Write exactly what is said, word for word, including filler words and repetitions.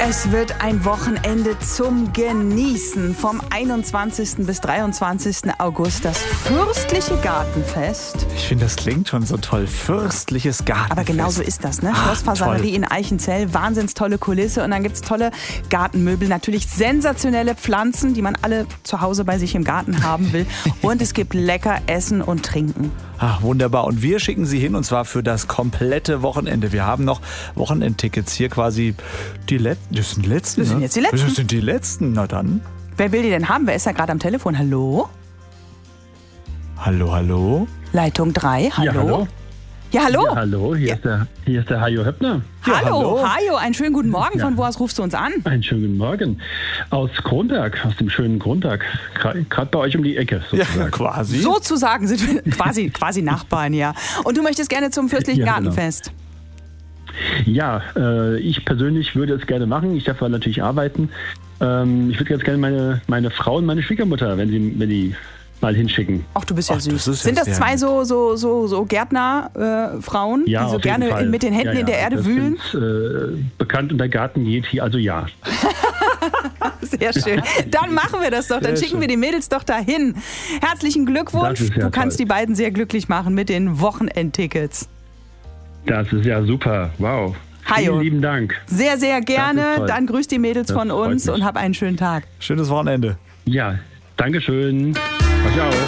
Es wird ein Wochenende zum Genießen. Vom einundzwanzigsten bis dreiundzwanzigsten August das Fürstliche Gartenfest. Ich finde, das klingt schon so toll. Fürstliches Gartenfest. Aber genau so ist das, ne? Ah, Schlossfasanerie toll. in Eichenzell, wahnsinns tolle Kulisse. Und dann gibt es tolle Gartenmöbel, natürlich sensationelle Pflanzen, die man alle zu Hause bei sich im Garten haben will. Und es gibt lecker Essen und Trinken. Ach, wunderbar. Und wir schicken Sie hin, und zwar für das komplette Wochenende. Wir haben noch Wochenendtickets hier, quasi die letzten. Das sind die letzten, Das sind ne? jetzt die letzten. Das sind die letzten. Na dann. Wer will die denn haben? Wer ist da gerade am Telefon? Hallo? Hallo, hallo? Leitung drei, hallo? Ja, hallo. Ja, hallo? Ja, hallo, hier, Ja. Ist der, hier ist der Hajo Höppner. Ja, hallo, hallo. Hajo, einen schönen guten Morgen. Ja. Von wo aus rufst du uns an? Einen schönen guten Morgen. Aus Kronberg, aus dem schönen Kronberg. Gerade bei euch um die Ecke, Ja, sozusagen. quasi. Sozusagen sind wir quasi, quasi Nachbarn, ja. Und du möchtest gerne zum Fürstlichen Ja, genau. Gartenfest. Ja, äh, ich persönlich würde es gerne machen. Ich darf aber natürlich arbeiten. Ähm, ich würde ganz gerne meine, meine Frau und meine Schwiegermutter, wenn sie wenn die mal hinschicken. Ach, du bist ja Ach, süß. das ist ja Sind das sehr zwei nett. so, so, so, so Gärtner-Frauen, Ja, die so auf jeden gerne Fall. mit den Händen ja, ja. in der Erde das wühlen? Sind, äh, bekannt unter Garten-Yeti, also ja. Sehr schön. Dann machen wir das doch. Dann Sehr schicken schön. wir die Mädels doch dahin. Herzlichen Glückwunsch. Das ist ja Du kannst toll. die beiden sehr glücklich machen mit den Wochenendtickets. Das ist ja super. Wow. Hajo. Vielen lieben Dank. Sehr, sehr Das gerne. ist toll. Dann grüß die Mädels Das von freut uns mich. und hab einen schönen Tag. Schönes Wochenende. Ja, Dankeschön. Ciao.